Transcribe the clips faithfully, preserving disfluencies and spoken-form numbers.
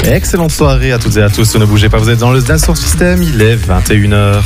Excellente soirée à toutes et à tous. Ne bougez pas, vous êtes dans le Dance Floor System. Il est vingt et une heures.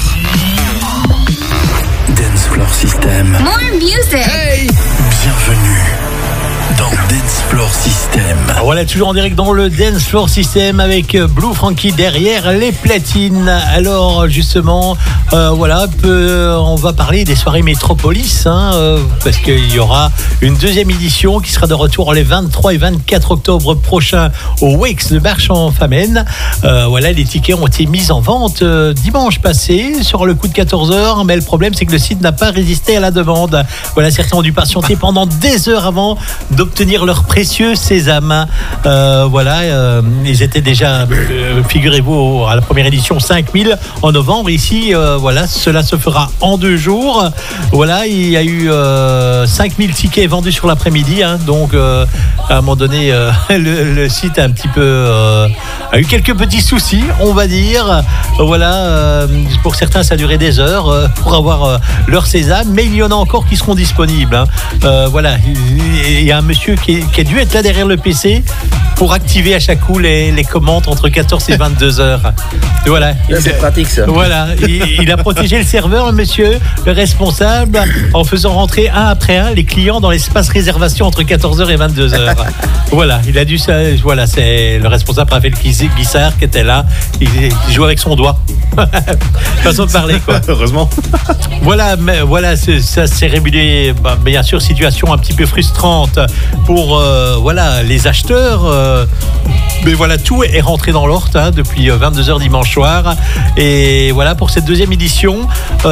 Dance Floor System. More music. Hey, bienvenue dans Dance Floor System. Voilà, toujours en direct dans le Dance Floor System avec Blue Frankie derrière les platines. Alors justement, euh, voilà, peu, on va parler des soirées Métropolis, hein, euh, parce qu'il y aura une deuxième édition qui sera de retour les vingt-trois et vingt-quatre octobre prochains au Wakes de Marche-en-Famenne. Euh, voilà, les tickets ont été mis en vente euh, dimanche passé sur le coup de quatorze heures, mais le problème c'est que le site n'a pas résisté à la demande. Voilà, certains ont dû patienter pendant des heures avant d'obtenir leur précieux sésame. Euh, voilà, euh, ils étaient déjà, euh, figurez-vous, à la première édition cinq mille en novembre. Ici, euh, voilà, cela se fera en deux jours. Voilà, il y a eu euh, cinq mille tickets vendus sur l'après-midi. Hein, donc, euh, à un moment donné, euh, le, le site a un petit peu euh, a eu quelques petits soucis, on va dire. Voilà, euh, pour certains, ça a duré des heures euh, pour avoir euh, leur sésame, mais il y en a encore qui seront disponibles. Hein. Euh, voilà, il y a un monsieur qui, est, qui a dû être là derrière le P C pour activer à chaque coup les, les commandes entre quatorze et vingt-deux heures. Et voilà. Là, c'est pratique ça. Voilà, il, il a protégé le serveur, le monsieur, le responsable, en faisant rentrer un après un les clients dans l'espace réservation entre quatorze heures et vingt-deux heures. Voilà, il a dû ça. Voilà, c'est le responsable Raphaël Guissard qui était là. Il, il joue avec son doigt. Façon de parler, quoi. Heureusement. Voilà, mais voilà, c'est, ça s'est révélé, bah, bien sûr, situation un petit peu frustrante pour euh, voilà les acheteurs. Euh, mais voilà, tout est rentré dans l'ordre hein, depuis vingt-deux heures dimanche soir. Et voilà, pour cette deuxième édition,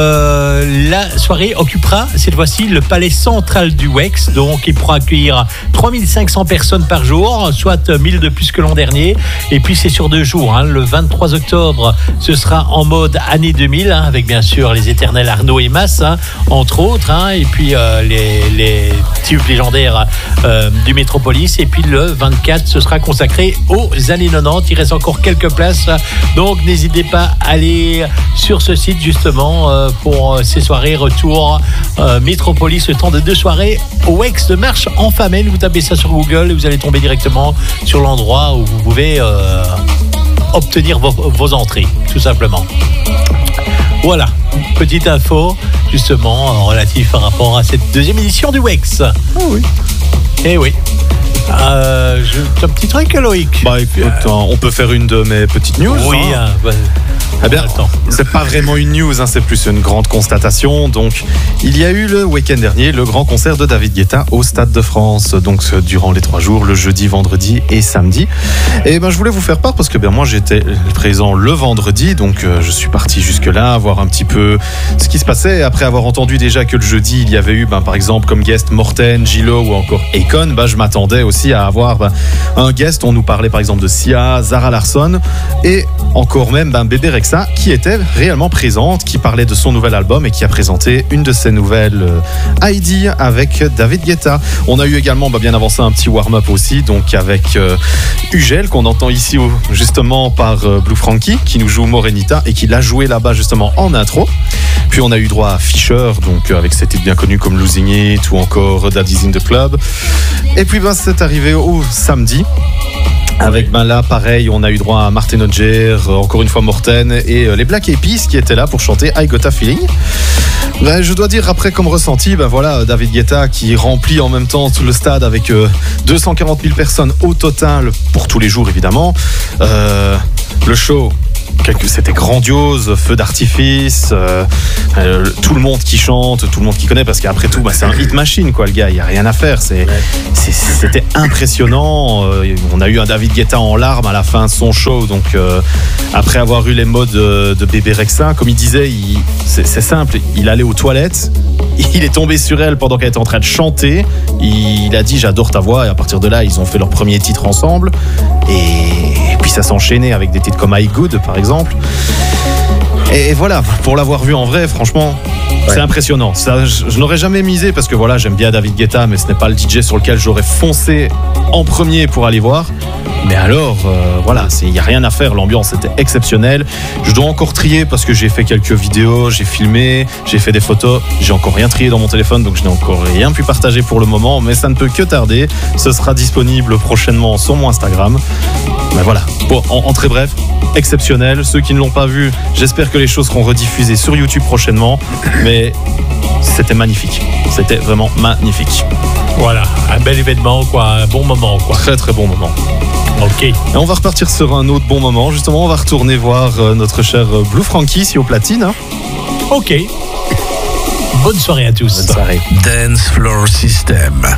euh, la soirée occupera cette fois-ci le palais central du Wakes. Donc, il pourra accueillir trois mille cinq cents personnes par jour, soit mille de plus que l'an dernier. Et puis, c'est sur deux jours. Hein. Le vingt-trois octobre, ce sera en mode année deux mille, hein, avec bien sûr les éternels Arnaud et Mas, hein, entre autres. Hein, et puis, euh, les, les tubes légendaires euh, du Métropolis. Et puis, le vingt-quatre, ce sera consacré aux années quatre-vingt-dix. Il reste encore quelques places. Donc, n'hésitez pas à aller sur ce site, justement, euh, pour ces soirées retour euh, Métropolis, le temps de deux soirées au Wakes de Marche-en-Famenne. Vous tapez ça sur Google et vous allez tomber directement sur l'endroit où vous pouvez euh, obtenir vos, vos entrées, tout simplement. Voilà, petite info, justement, relative par rapport à cette deuxième édition du Wakes. Ah oui. Eh oui. Euh, je, un petit truc, Loïc. Bah écoute, euh... on peut faire une de mes petites news. Oui, hein. hein, bah, eh bien, c'est pas vraiment une news, hein, c'est plus une grande constatation. Donc, il y a eu le week-end dernier le grand concert de David Guetta au Stade de France. Donc, durant les trois jours, le jeudi, vendredi et samedi. Et ben, je voulais vous faire part parce que ben moi j'étais présent le vendredi, donc euh, je suis parti jusque là voir un petit peu ce qui se passait. Après avoir entendu déjà que le jeudi il y avait eu, ben par exemple comme guest Morten, Gilo ou encore Akon, ben je m'attendais aussi à avoir ben, un guest. On nous parlait par exemple de Sia, Zara Larsson et encore même ben Bébé Rexha qui était réellement présente, qui parlait de son nouvel album et qui a présenté une de ses nouvelles euh, Heidi avec David Guetta. On a eu également bah, bien avant ça un petit warm-up aussi, donc avec euh, Ugel qu'on entend ici justement par euh, Blue Frankie qui nous joue Morenita et qui l'a joué là-bas justement en intro. Puis on a eu droit à Fisher, donc euh, avec ses titres bien connus comme Losing It ou encore Daddy's in the Club. Et puis ben, c'est arrivé au samedi. Avec ben là pareil, on a eu droit à Martin Odger, encore une fois Morten et euh, les Black Eyed Peas qui étaient là pour chanter I Got a Feeling. Ben, je dois dire après comme ressenti, ben voilà David Guetta qui remplit en même temps tout le stade avec euh, deux cent quarante mille personnes au total pour tous les jours évidemment. Euh, le show. C'était grandiose, feu d'artifice, euh, euh, tout le monde qui chante, tout le monde qui connaît, parce qu'après tout, bah, c'est un hit machine, quoi, le gars, il n'y a rien à faire. C'est, c'est, c'était impressionnant. Euh, on a eu un David Guetta en larmes à la fin de son show, donc euh, après avoir eu les mots de, de Bébé Rexha, comme il disait, il, c'est, c'est simple, il allait aux toilettes, il est tombé sur elle pendant qu'elle était en train de chanter, il a dit j'adore ta voix, et à partir de là, ils ont fait leur premier titre ensemble, et, et puis ça s'enchaînait avec des titres comme I Good, par exemple. Et voilà, pour l'avoir vu en vrai, franchement, ouais. C'est impressionnant. Ça, je, je n'aurais jamais misé parce que voilà, j'aime bien David Guetta, mais ce n'est pas le D J sur lequel j'aurais foncé en premier pour aller voir. Mais alors, euh, voilà, il n'y a rien à faire, l'ambiance était exceptionnelle. Je dois encore trier parce que j'ai fait quelques vidéos, j'ai filmé, j'ai fait des photos, j'ai encore rien trié dans mon téléphone, donc je n'ai encore rien pu partager pour le moment, mais ça ne peut que tarder. Ce sera disponible prochainement sur mon Instagram. Mais voilà, bon, en, en très bref, exceptionnel. Ceux qui ne l'ont pas vu, j'espère que les choses seront rediffusées sur YouTube prochainement, mais c'était magnifique. C'était vraiment magnifique. Voilà, un bel événement, quoi, un bon moment, quoi. Très très bon moment. Ok. Et on va repartir sur un autre bon moment. Justement, on va retourner voir euh, notre cher Blue Frankie ici au platine. Hein. Ok. Bonne soirée à tous. Bonne soirée. Dance Floor System.